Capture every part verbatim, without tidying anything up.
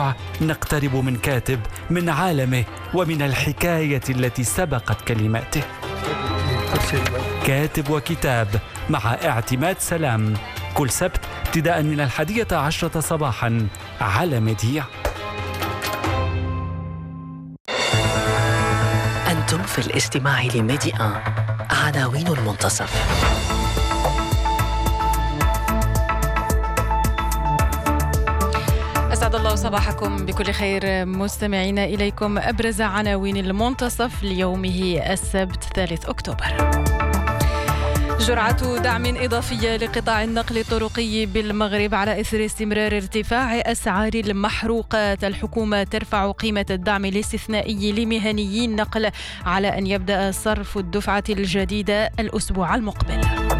الأسبوع نقترب من كاتب، من عالمه ومن الحكاية التي سبقت كلماته. كاتب وكتاب مع اعتماد سلام، كل سبت ابتداء من الحادية عشرة صباحا على ميديا. أنتم في الاستماع لميديا. عناوين المنتصف. أسعد الله صباحكم بكل خير مستمعين. إليكم أبرز عناوين المنتصف ليومه السبت ثالث أكتوبر. جرعة دعم إضافية لقطاع النقل الطرقي بالمغرب على إثر استمرار ارتفاع أسعار المحروقات. الحكومة ترفع قيمة الدعم الاستثنائي لمهنيي النقل على أن يبدأ صرف الدفعة الجديدة الأسبوع المقبل.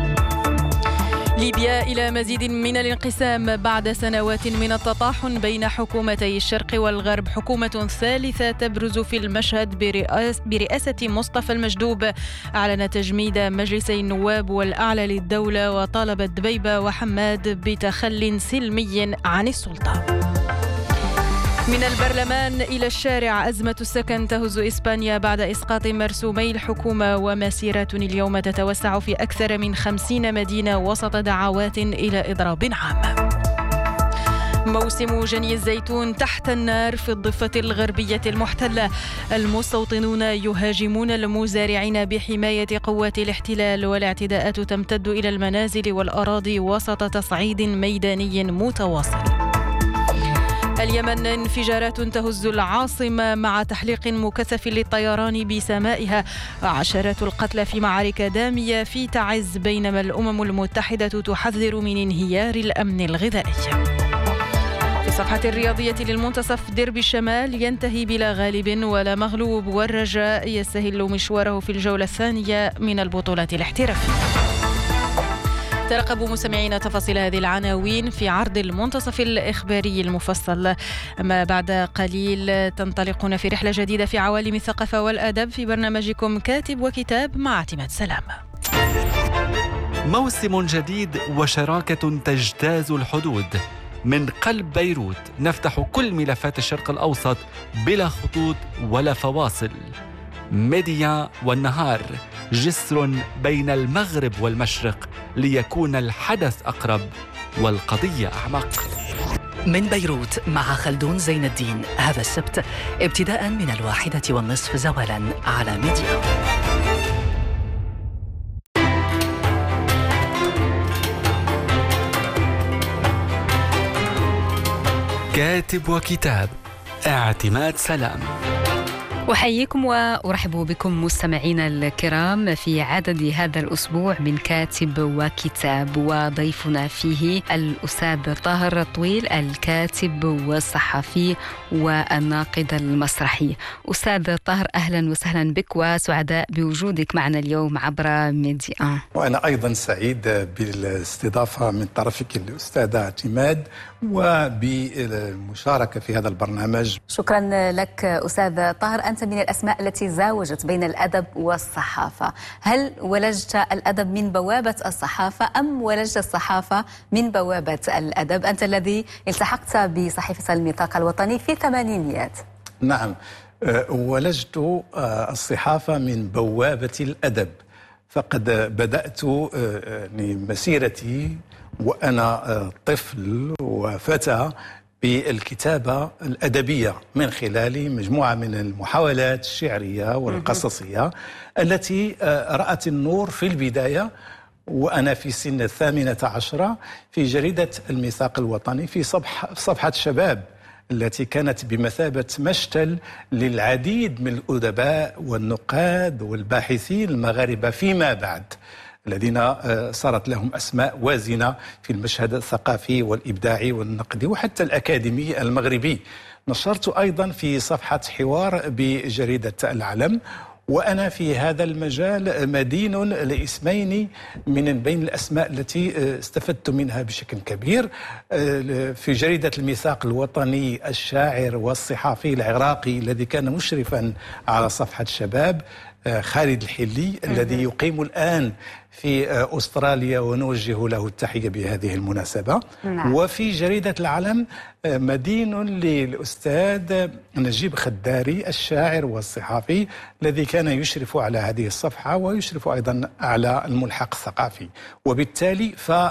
ليبيا إلى مزيد من الانقسام بعد سنوات من التطاحن بين حكومتي الشرق والغرب. حكومة ثالثة تبرز في المشهد برئاسة, برئاسة مصطفى المجدوب أعلن تجميد مجلسي النواب والأعلى للدولة، وطالبت دبيبة وحماد بتخل سلمي عن السلطة. من البرلمان إلى الشارع، أزمة السكن تهز إسبانيا بعد إسقاط مرسومي الحكومة، ومسيرة اليوم تتوسع في أكثر من خمسين مدينة وسط دعوات إلى إضراب عام. موسم جني الزيتون تحت النار في الضفة الغربية المحتلة. المستوطنون يهاجمون المزارعين بحماية قوات الاحتلال، والاعتداءات تمتد إلى المنازل والأراضي وسط تصعيد ميداني متواصل. اليمن انفجارات تهز العاصمة مع تحليق مكثف للطيران بسمائها. عشرات القتلى في معارك دامية في تعز، بينما الأمم المتحدة تحذر من انهيار الأمن الغذائي. في الصفحة الرياضية للمنتصف، ديربي الشمال ينتهي بلا غالب ولا مغلوب، والرجاء يستهل مشواره في الجولة الثانية من البطولة الاحترافية. ترقبوا مستمعين تفاصيل هذه العناوين في عرض المنتصف الإخباري المفصل. أما بعد قليل تنطلقون في رحلة جديدة في عوالم الثقافة والأدب في برنامجكم كاتب وكتاب مع اعتماد سلام. موسم جديد وشراكة تجتاز الحدود. من قلب بيروت نفتح كل ملفات الشرق الأوسط بلا خطوط ولا فواصل. ميديا والنهار، جسر بين المغرب والمشرق ليكون الحدث أقرب والقضية أعمق. من بيروت مع خلدون زين الدين، هذا السبت ابتداء من الواحدة والنصف زوالا على ميديا. كاتب وكتاب، اعتماد سلام. أحييكم وأرحب بكم مستمعينا الكرام في عدد هذا الأسبوع من كاتب وكتاب، وضيفنا فيه الأستاذ طاهر الطويل، الكاتب والصحفي والناقد المسرحي. أستاذ طاهر، أهلا وسهلا بك وسعداء بوجودك معنا اليوم عبر ميديا. وأنا أيضا سعيد بالاستضافة من طرفك الأستاذة اعتماد وبالمشاركة في هذا البرنامج. شكرا لك أستاذ طاهر. أنت من الأسماء التي زاوجت بين الأدب والصحافة. هل ولجت الأدب من بوابة الصحافة أم ولجت الصحافة من بوابة الأدب؟ أنت الذي التحقت بصحيفة الميثاق الوطني في الثمانينيات. نعم، ولجت الصحافة من بوابة الأدب، فقد بدأت مسيرتي وأنا طفل وفتى بالكتابة الأدبية من خلال مجموعة من المحاولات الشعرية والقصصية التي رأت النور في البداية وأنا في سن الثامنة عشرة في جريدة الميثاق الوطني في صفحة, صفحة شباب التي كانت بمثابة مشتل للعديد من الأدباء والنقاد والباحثين المغاربة فيما بعد، الذين صارت لهم أسماء وازنة في المشهد الثقافي والإبداعي والنقدي وحتى الأكاديمي المغربي. نشرت أيضا في صفحة حوار بجريدة العلم، وأنا في هذا المجال مدين لاسمين من بين الأسماء التي استفدت منها بشكل كبير. في جريدة الميثاق الوطني الشاعر والصحافي العراقي الذي كان مشرفا على صفحة شباب خالد الحلي الذي يقيم الآن في أستراليا، ونوجه له التحية بهذه المناسبة. نعم. وفي جريدة العلم مدين للأستاذ نجيب خداري الشاعر والصحافي الذي كان يشرف على هذه الصفحة ويشرف أيضا على الملحق الثقافي. وبالتالي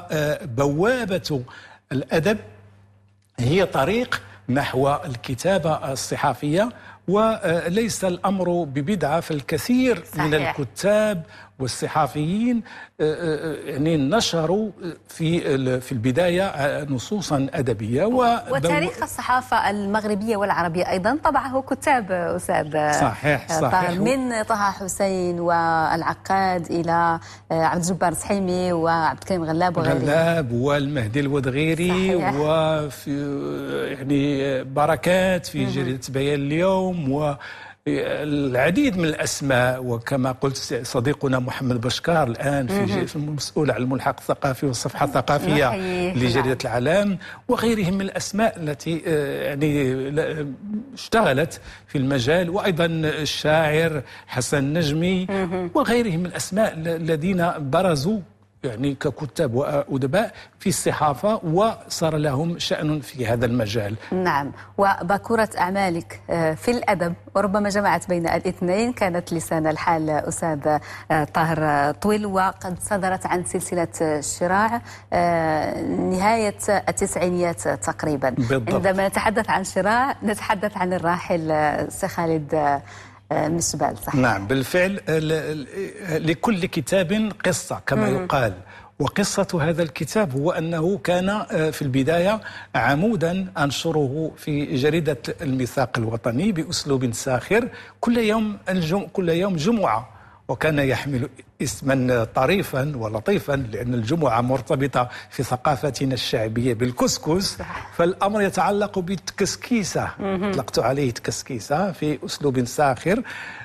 فبوابة الأدب هي طريق نحو الكتابة الصحافية، وليس الأمر ببدعة، فالكثير صحيح. من الكتاب والصحافيين يعني نشروا في في البداية نصوصا أدبية. وتاريخ الصحافة المغربية والعربية أيضا طبعه كتاب أستاذ. صحيح صحيح. من طه حسين والعقاد إلى عبد الجبار السحيمي وعبد الكريم غلاب وغيرهم. غلاب والمهدي الودغيري، وفي يعني بركات في جريدة بيان اليوم، و العديد من الأسماء. وكما قلت صديقنا محمد بشكار الآن في, في المسؤول عن الملحق الثقافي والصفحة الثقافية لجريدة العلام، وغيرهم من الأسماء التي يعني اشتغلت في المجال، وأيضا الشاعر حسن نجمي وغيرهم من الأسماء الذين برزوا يعني ككتاب وأدباء في الصحافة، وصار لهم شأن في هذا المجال. نعم. وباكورة أعمالك في الأدب وربما جمعت بين الاثنين كانت لسان الحال أستاذ طاهر طويل، وقد صدرت عن سلسلة شراع نهاية التسعينيات تقريبا. بالضبط. عندما نتحدث عن شراع نتحدث عن الراحل سي خالد مسبال. صحيح. نعم بالفعل. لكل كتاب قصة كما مم. يقال، وقصة هذا الكتاب هو أنه كان في البداية عمودا أنشره في جريدة الميثاق الوطني بأسلوب ساخر كل يوم الجم... كل يوم جمعة، وكان يحمل اسما طريفا ولطيفا لأن الجمعة مرتبطة في ثقافتنا الشعبية بالكسكس، فالأمر يتعلق بالتكسكيسة. اطلقت عليه تكسكيسة في أسلوب ساخر.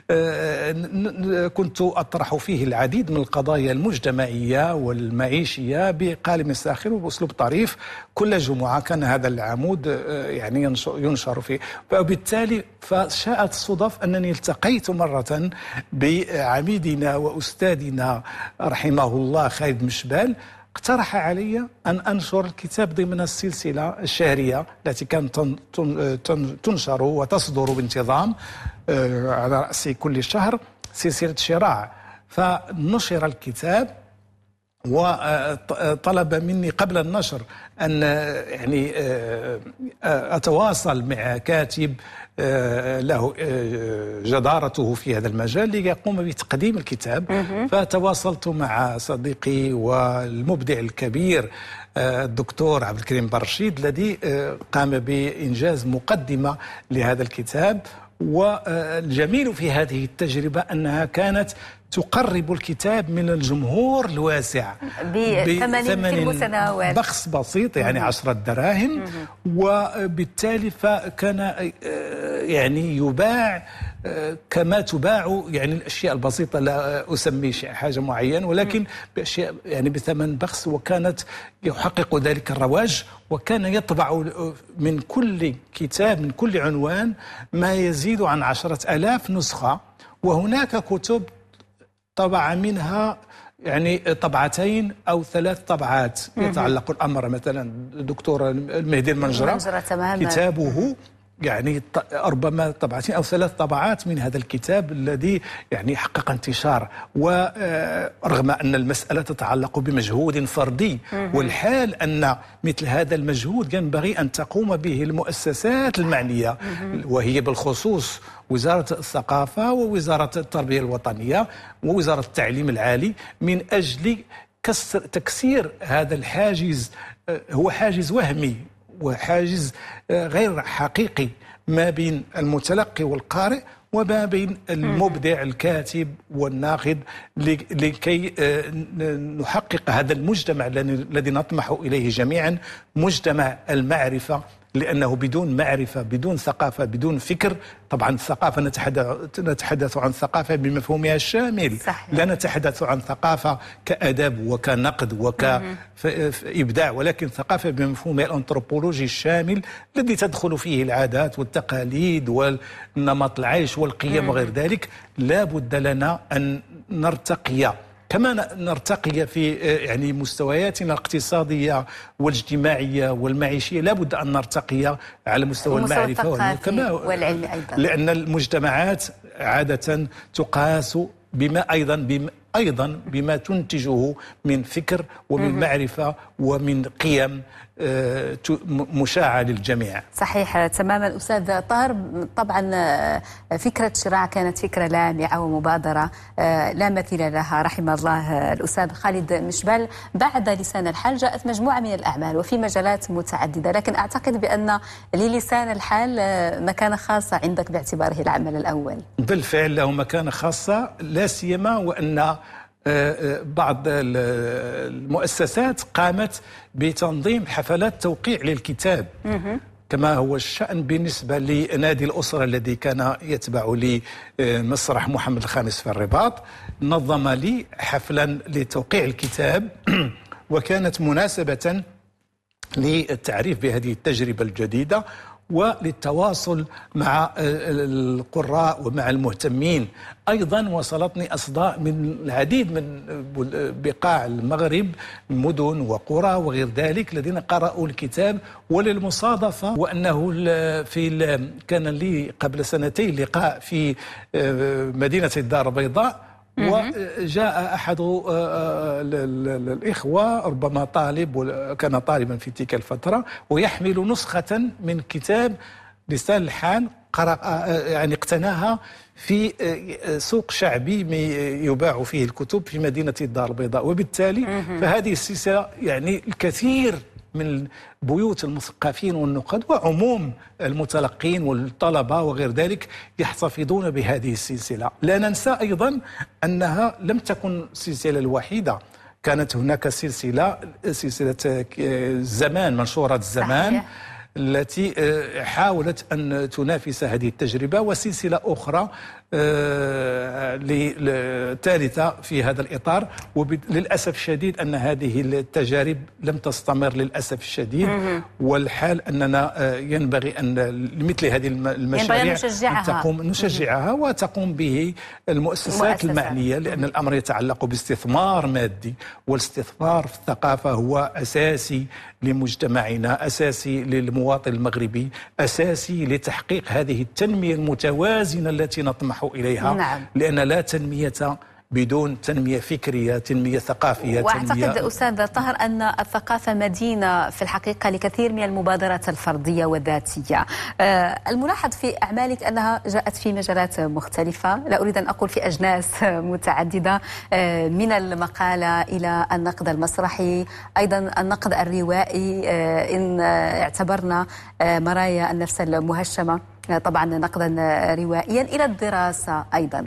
كنت أطرح فيه العديد من القضايا المجتمعية والمعيشية بقالب ساخر وبأسلوب طريف. كل جمعة كان هذا العمود يعني ينشر فيه، وبالتالي فشاءت الصدف أنني التقيت مرة بعميدنا وأستاذنا رحمه الله خالد مسبال، اقترح علي أن أنشر الكتاب ضمن السلسلة الشهرية التي كانت تنشر وتصدر بانتظام على رأس كل شهر، سلسلة شراع. فنشر الكتاب وطلب مني قبل النشر أن يعني أتواصل مع كاتب له جدارته في هذا المجال ليقوم بتقديم الكتاب. فتواصلت مع صديقي والمبدع الكبير الدكتور عبد الكريم برشيد الذي قام بإنجاز مقدمة لهذا الكتاب. والجميل في هذه التجربة أنها كانت تقرب الكتاب من الجمهور الواسع بثمن متناول، بخس بسيط يعني عشرة دراهم. وبالتالي فكان يعني يباع كما تباع يعني الأشياء البسيطة، لا أسمي حاجة معينة، ولكن بأشياء يعني بثمن بخس، وكانت يحقق ذلك الرواج. وكان يطبع من كل كتاب من كل عنوان ما يزيد عن عشرة آلاف نسخة، وهناك كتب طبع منها يعني طبعتين أو ثلاث طبعات يتعلق الأمر. مثلا الدكتور المهدي المنجرة كتابه يعني ربما طبعتين أو ثلاث طبعات من هذا الكتاب الذي يعني حقق انتشار، ورغم أن المسألة تتعلق بمجهود فردي، والحال أن مثل هذا المجهود ينبغي أن تقوم به المؤسسات المعنية، وهي بالخصوص وزارة الثقافة ووزارة التربية الوطنية ووزارة التعليم العالي، من أجل كسر تكسير هذا الحاجز. هو حاجز وهمي وحاجز غير حقيقي ما بين المتلقي والقارئ وما بين المبدع الكاتب والناقد، لكي نحقق هذا المجتمع الذي نطمح إليه جميعا، مجتمع المعرفة لأنه بدون معرفة، بدون ثقافة، بدون فكر. طبعا الثقافة نتحدث نتحدث عن ثقافة بمفهومها الشامل. صحيح. لا نتحدث عن ثقافة كأدب وكنقد وكإبداع، ولكن ثقافة بمفهومها الأنثروبولوجي الشامل الذي تدخل فيه العادات والتقاليد والنمط العيش والقيم وغير ذلك. لا بد لنا أن نرتقي كما نرتقي في يعني مستوياتنا الاقتصادية والاجتماعية والمعيشية، لا بد أن نرتقي على مستوى المعرفة والعلم أيضا، لأن المجتمعات عادة تقاس بما أيضا بما أيضا بما تنتجه من فكر ومن معرفة ومن قيم مشاعة للجميع. صحيح تماما أستاذ طاهر. طبعا فكرة شراع كانت فكرة لامعة ومبادرة لا مثيل لها، رحم الله الأستاذ خالد مشبال. بعد لسان الحال جاءت مجموعة من الأعمال وفي مجالات متعددة، لكن أعتقد بأن للسان الحال مكانة خاصة عندك باعتباره العمل الأول. بالفعل له مكانة خاصة، لا سيما وأن بعض المؤسسات قامت بتنظيم حفلات توقيع للكتاب كما هو الشأن بالنسبة لنادي الأسرة الذي كان يتبع لمسرح محمد الخامس في الرباط. نظم لي حفلا لتوقيع الكتاب وكانت مناسبة للتعريف بهذه التجربة الجديدة وللتواصل مع القراء ومع المهتمين. أيضا وصلتني أصداء من العديد من بقاع المغرب، مدن وقرى وغير ذلك، الذين قرأوا الكتاب. وللمصادفة وأنه في كان لي قبل سنتين لقاء في مدينة الدار البيضاء، وجاء أحد الإخوة ربما طالب، كان طالبا في تلك الفترة، ويحمل نسخة من كتاب لسان الحال قرأ يعني اقتناها في سوق شعبي يباع فيه الكتب في مدينة الدار البيضاء. وبالتالي فهذه السلسلة يعني الكثير من بيوت المثقفين والنقاد وعموم المتلقين والطلبة وغير ذلك يحتفظون بهذه السلسلة. لا ننسى أيضا أنها لم تكن السلسلة الوحيدة، كانت هناك سلسلة سلسلة زمان، منشورة الزمان. صحيح. التي حاولت أن تنافس هذه التجربة، وسلسلة أخرى ثالثة في هذا الإطار. وللأسف الشديد أن هذه التجارب لم تستمر للأسف الشديد، والحال أننا ينبغي أن لمثل هذه المشاريع تقوم نشجعها وتقوم به المؤسسات المعنية، لأن الأمر يتعلق باستثمار مادي، والاستثمار في الثقافة هو أساسي لمجتمعنا، أساسي للمواطن المغربي، أساسي لتحقيق هذه التنمية المتوازنة التي نطمح إليها. نعم. لأن لا تنمية بدون تنمية فكرية، تنمية ثقافية. وأعتقد تنمية... أستاذ طاهر أن الثقافة مدينة في الحقيقة لكثير من المبادرات الفردية والذاتية. الملاحظ في أعمالك أنها جاءت في مجالات مختلفة، لا أريد أن أقول في أجناس متعددة، من المقالة إلى النقد المسرحي، أيضا النقد الروائي إن اعتبرنا مرايا النفس المهشمة طبعا نقدا روائيا، إلى الدراسة أيضا.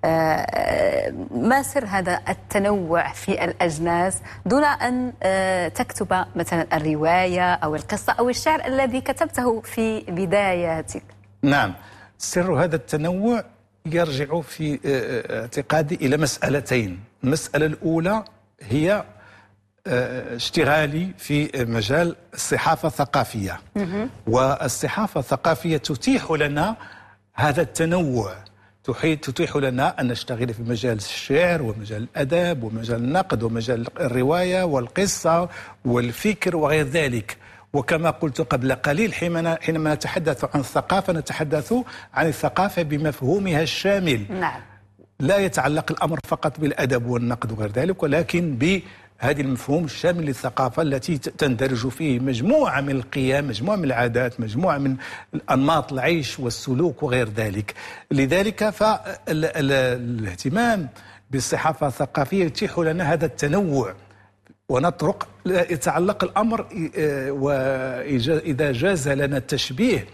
ما سر هذا التنوع في الأجناس دون أن تكتب مثلا الرواية أو القصة أو الشعر الذي كتبته في بداياتك؟ نعم، سر هذا التنوع يرجع في اعتقادي إلى مسألتين. المسألة الأولى هي اشتغالي في مجال الصحافة الثقافية، والصحافة الثقافية تتيح لنا هذا التنوع، تتيح لنا أن نشتغل في مجال الشعر ومجال الأدب ومجال النقد ومجال الرواية والقصة والفكر وغير ذلك. وكما قلت قبل قليل، حينما نتحدث عن الثقافة نتحدث عن الثقافة بمفهومها الشامل. نعم. لا يتعلق الأمر فقط بالأدب والنقد وغير ذلك، ولكن ب هذه المفهوم الشامل للثقافة التي تندرج فيه مجموعة من القيم، مجموعة من العادات، مجموعة من أنماط العيش والسلوك وغير ذلك. لذلك فالاهتمام بالصحافة الثقافية يتيح لنا هذا التنوع، ونطرق يتعلق الأمر وإذا جاز لنا التشبيه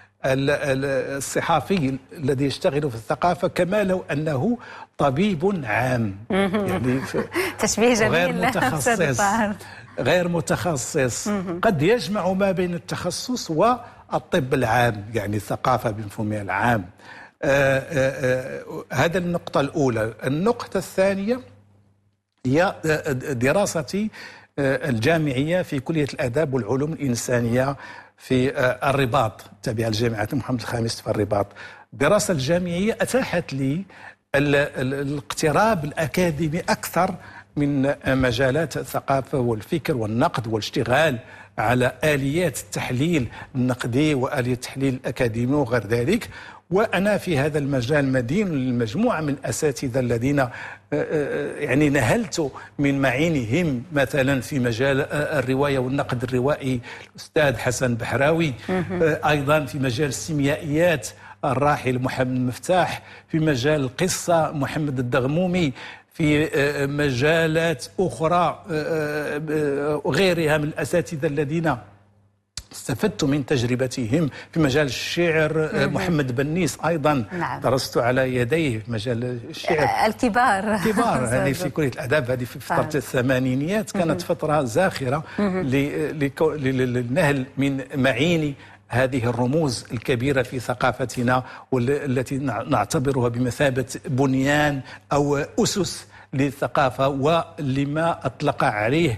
الصحافي الذي يشتغل في الثقافة كما لو أنه طبيب عام، يعني تشبيه جميل غير متخصص، غير متخصص قد يجمع ما بين التخصص والطب العام، يعني الثقافة بمفهومها العام. آآ آآ هذا النقطة الأولى. النقطة الثانية هي دراستي الجامعية في كلية الآداب والعلوم الإنسانية في الرباط التابعة لجامعة محمد الخامس في الرباط. الدراسة الجامعية أتاحت لي الاقتراب الأكاديمي أكثر من مجالات الثقافة والفكر والنقد والاشتغال على آليات التحليل النقدي وآليات التحليل الأكاديمي وغير ذلك. وأنا في هذا المجال مدين للمجموعة من الأساتذة الذين يعني نهلت من معينهم، مثلا في مجال الرواية والنقد الروائي الأستاذ حسن بحراوي، أيضا في مجال السيميائيات الراحل محمد مفتاح، في مجال القصة محمد الدغمومي، في مجالات أخرى غيرها من الأساتذة الذين استفدت من تجربتهم. في مجال الشعر محمد بنيس أيضا نعم. درست على يديه في مجال الشعر. الكبار كبار هذه في كلية الآداب، هذه في فترة الثمانينيات كانت فترة زاخرة للنهل من معيني هذه الرموز الكبيرة في ثقافتنا والتي نعتبرها بمثابة بنيان أو أسس للثقافة، ولما أطلق عليه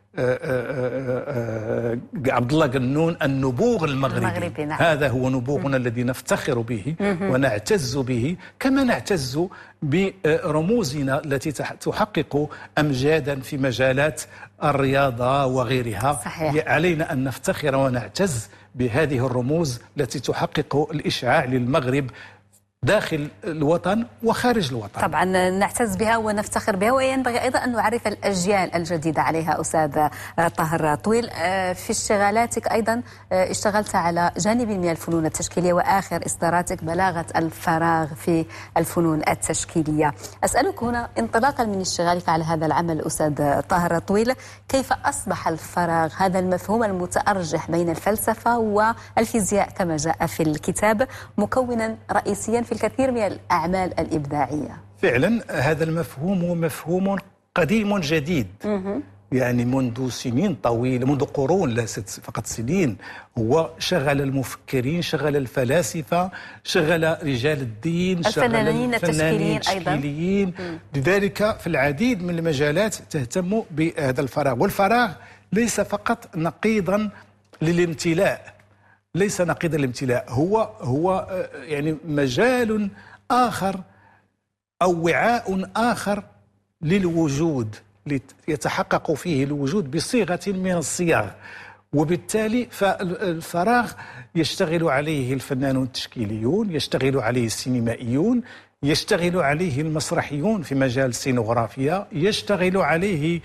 عبد الله قنون النبوغ المغربي, المغربي نعم. هذا هو نبوغنا الذي نفتخر به ونعتز به، كما نعتز برموزنا التي تحقق أمجادا في مجالات الرياضة وغيرها. صحيح. علينا أن نفتخر ونعتز بهذه الرموز التي تحقق الإشعاع للمغرب داخل الوطن وخارج الوطن. طبعا نعتز بها ونفتخر بها، وينبغي أيضا أن نعرف الأجيال الجديدة عليها. أستاذ طاهر طويل، في اشتغالاتك أيضا اشتغلت على جانب من الفنون التشكيلية، وآخر إصداراتك بلاغة الفراغ في الفنون التشكيلية. أسألك هنا انطلاقا من اشتغالك على هذا العمل أستاذ طاهر طويل، كيف أصبح الفراغ هذا المفهوم المتأرجح بين الفلسفة والفيزياء كما جاء في الكتاب مكونا رئيسيا في الكثير من الأعمال الإبداعية؟ فعلا هذا المفهوم هو مفهوم قديم جديد، يعني منذ سنين طويلة، منذ قرون ليست فقط سنين، هو شغل المفكرين، شغل الفلاسفة، شغل رجال الدين، الفنانين التشكيليين أيضا. لذلك في العديد من المجالات تهتم بهذا الفراغ. والفراغ ليس فقط نقيضا للامتلاء، ليس نقيض الامتلاء، هو هو يعني مجال آخر أو وعاء آخر للوجود، يتحقق فيه الوجود بصيغة من الصيغ. وبالتالي فالفراغ يشتغل عليه الفنانون التشكيليون، يشتغل عليه السينمائيون، يشتغل عليه المسرحيون في مجال السينوغرافيا، يشتغل عليه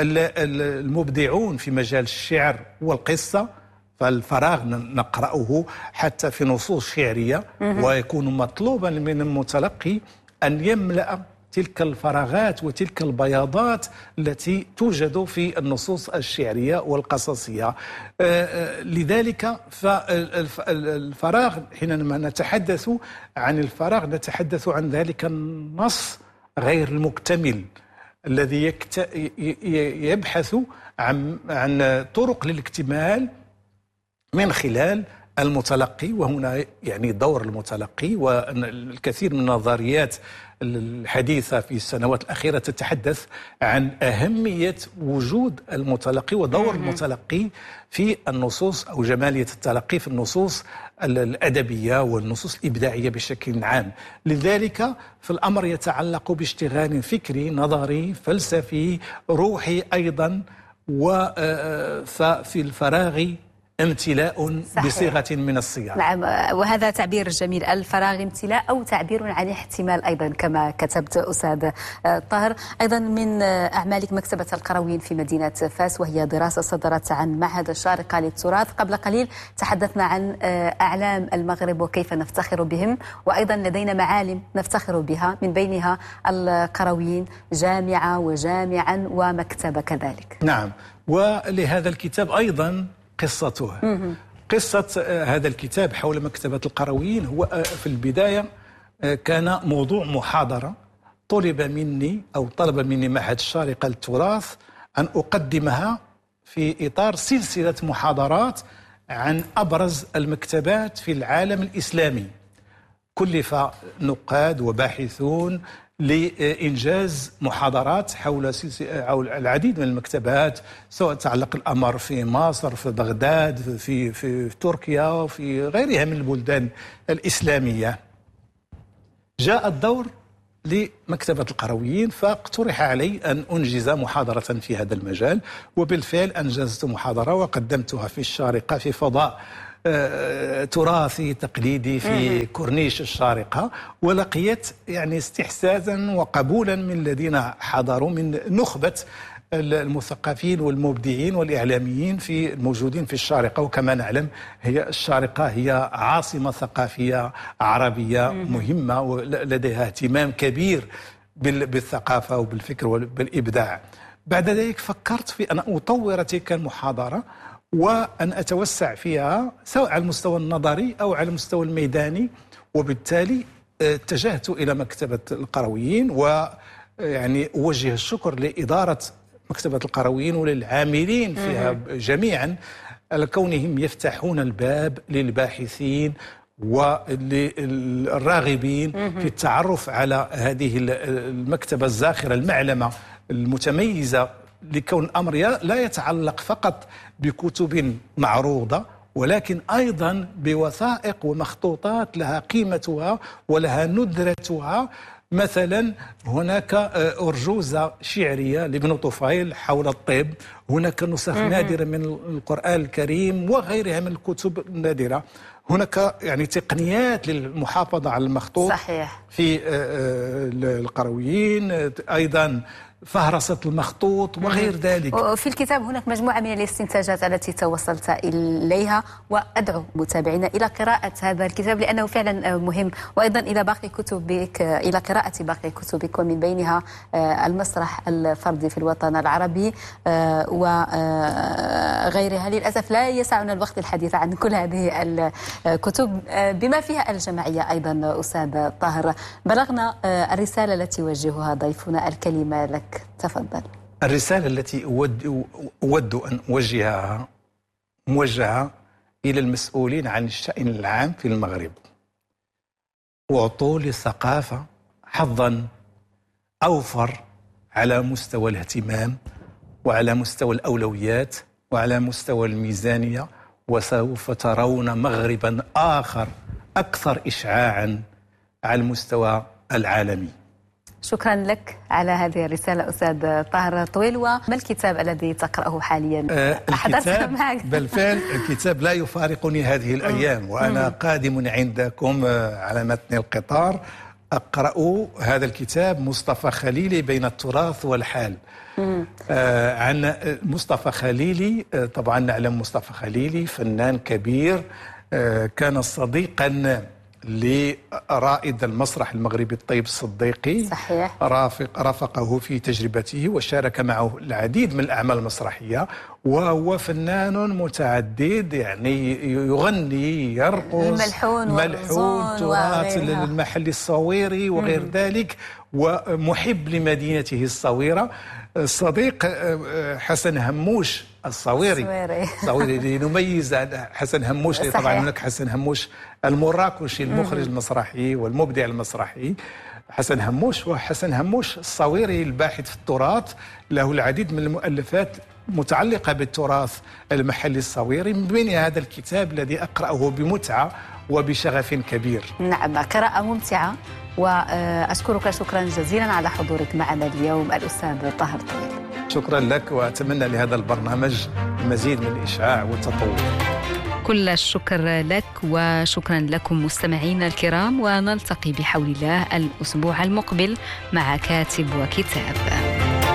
المبدعون في مجال الشعر والقصة. فالفراغ نقرأه حتى في نصوص شعرية، ويكون مطلوبا من المتلقي أن يملأ تلك الفراغات وتلك البياضات التي توجد في النصوص الشعرية والقصصية. لذلك فالفراغ حينما نتحدث عن الفراغ نتحدث عن ذلك النص غير المكتمل الذي يبحث عن عن طرق للاكتمال من خلال المتلقي. وهنا يعني دور المتلقي، والكثير من النظريات الحديثة في السنوات الأخيرة تتحدث عن أهمية وجود المتلقي ودور المتلقي في النصوص، أو جمالية التلقي في النصوص الأدبية والنصوص الإبداعية بشكل عام. لذلك فالأمر يتعلق باشتغال فكري نظري فلسفي روحي أيضا، وفي الفراغ امتلاء صحيح. بصيغة من الصيغ. نعم، وهذا تعبير جميل، الفراغ امتلاء أو تعبير عن احتمال أيضا كما كتبت أستاذ طاهر. أيضا من أعمالك مكتبة القرويين في مدينة فاس، وهي دراسة صدرت عن معهد الشارقة للتراث. قبل قليل تحدثنا عن أعلام المغرب وكيف نفتخر بهم، وأيضا لدينا معالم نفتخر بها، من بينها القرويين جامعة وجامعا ومكتبة كذلك. نعم، ولهذا الكتاب أيضا قصته. قصة هذا الكتاب حول مكتبة القرويين هو في البداية كان موضوع محاضرة طلب مني أو طلب مني معهد الشارقة للتراث أن أقدمها في إطار سلسلة محاضرات عن أبرز المكتبات في العالم الإسلامي. كلف نقاد وباحثون لإنجاز محاضرات حول حول العديد من المكتبات، سواء تعلق الأمر في مصر، في بغداد، في في تركيا وفي غيرها من البلدان الإسلامية. جاء الدور لمكتبة القرويين، فاقترح علي أن أنجز محاضرة في هذا المجال، وبالفعل أنجزت محاضرة وقدمتها في الشارقة في فضاء تراثي تقليدي في كورنيش الشارقة، ولقيت يعني استحساسا وقبولا من الذين حضروا من نخبة المثقفين والمبدعين والإعلاميين في الموجودين في الشارقة. وكما نعلم هي الشارقة هي عاصمة ثقافية عربية مهمة ولديها اهتمام كبير بالثقافة وبالفكر وبالإبداع. بعد ذلك فكرت في أن أطور تلك المحاضرة وأن أتوسع فيها سواء على المستوى النظري أو على المستوى الميداني، وبالتالي اتجهت إلى مكتبة القرويين، ويعني أوجه الشكر لإدارة مكتبة القرويين وللعاملين فيها جميعا لكونهم يفتحون الباب للباحثين وللراغبين في التعرف على هذه المكتبة الزاخرة المعلمة المتميزة، لكون الأمر لا يتعلق فقط بكتب معروضة ولكن أيضا بوثائق ومخطوطات لها قيمتها ولها ندرتها. مثلا هناك أرجوزة شعرية لابن طفيل حول الطب، هناك نسخ نادرة من القرآن الكريم وغيرها من الكتب النادرة، هناك يعني تقنيات للمحافظة على المخطوط صحيح. في القرويين، أيضا فهرسة المخطوط وغير ذلك. وفي الكتاب هناك مجموعة من الاستنتاجات التي توصلت إليها، وأدعو متابعينا إلى قراءة هذا الكتاب لأنه فعلا مهم، وأيضا إلى باقي كتبك، إلى قراءة باقي كتبك، ومن بينها المسرح الفردي في الوطن العربي وغيرها. للأسف لا يسعنا الوقت الحديث عن كل هذه الكتب بما فيها الجمعية. أيضا أستاذ طاهر، بلغنا الرسالة التي يوجهها ضيفنا، الكلمة لك، تفضل. الرسالة التي أود, أود أن أوجهها موجهة إلى المسؤولين عن الشأن العام في المغرب. أعطوا للثقافة حظا أوفر على مستوى الاهتمام وعلى مستوى الأولويات وعلى مستوى الميزانية، وسوف ترون مغربا آخر أكثر إشعاعا على المستوى العالمي. شكرا لك على هذه الرسالة أستاذ طاهر طويل. وما الكتاب الذي تقرأه حاليا؟ أحدثنا معك. بالفعل الكتاب لا يفارقني هذه الأيام، وأنا قادم عندكم على متن القطار أقرأ هذا الكتاب، مصطفى خليلي بين التراث والحال. آه عن مصطفى خليلي. آه طبعا نعلم مصطفى خليلي فنان كبير، آه كان صديقا لرائد المسرح المغربي الطيب الصديقي. صحيح. رافق رافقه في تجربته وشارك معه العديد من الأعمال المسرحية، وهو فنان متعدد، يعني يغني، يرقص، ملحون ملحون تراث المحلي الصويري وغير ذلك، ومحب لمدينته الصويرة. الصديق حسن هموش الصويري الصويري لنميز حسن هموش. طبعا هناك حسن هموش المراكشي المخرج المسرحي والمبدع المسرحي حسن هموش، وحسن هموش الصويري الباحث في التراث، له العديد من المؤلفات متعلقة بالتراث المحلي الصويري، من بين هذا الكتاب الذي أقرأه بمتعة وبشغف كبير. نعم، قراءة ممتعة، وأشكرك شكرا جزيلا على حضورك معنا اليوم الأستاذ طاهر طويل. شكرا لك، وأتمنى لهذا البرنامج المزيد من الإشعاع والتطور. كل الشكر لك وشكرا لكم مستمعينا الكرام، ونلتقي بحول الله الأسبوع المقبل مع كاتب وكتاب.